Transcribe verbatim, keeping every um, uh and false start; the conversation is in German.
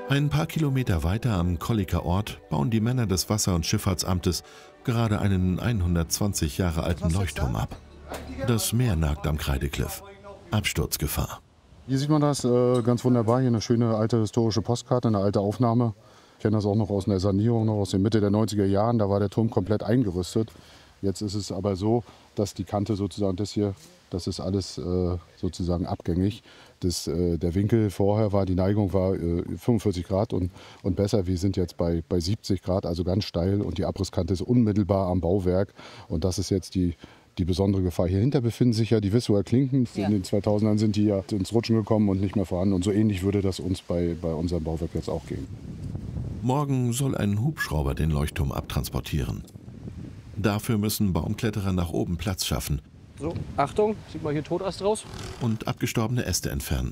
Ein paar Kilometer weiter am Kolliker Ort bauen die Männer des Wasser- und Schifffahrtsamtes gerade einen hundertzwanzig Jahre alten Leuchtturm ab. Das Meer nagt am Kreidekliff. Absturzgefahr. Hier sieht man das äh, ganz wunderbar. Hier eine schöne alte historische Postkarte, eine alte Aufnahme. Ich kenne das auch noch aus einer Sanierung, noch aus der Mitte der neunziger Jahren. Da war der Turm komplett eingerüstet. Jetzt ist es aber so, dass die Kante sozusagen, das hier, das ist alles äh, sozusagen abgängig. Das, äh, der Winkel vorher war, die Neigung war äh, fünfundvierzig Grad und, und besser. Wir sind jetzt bei, bei siebzig Grad, also ganz steil. Und die Abrisskante ist unmittelbar am Bauwerk. Und das ist jetzt die, die besondere Gefahr. Hierhinter befinden sich ja die Wissower Klinken. Ja. In den zweitausendern sind die ja ins Rutschen gekommen und nicht mehr vorhanden. Und so ähnlich würde das uns bei, bei unserem Bauwerk jetzt auch gehen. Morgen soll ein Hubschrauber den Leuchtturm abtransportieren. Dafür müssen Baumkletterer nach oben Platz schaffen. So, Achtung, sieht man hier Totast raus? Und abgestorbene Äste entfernen.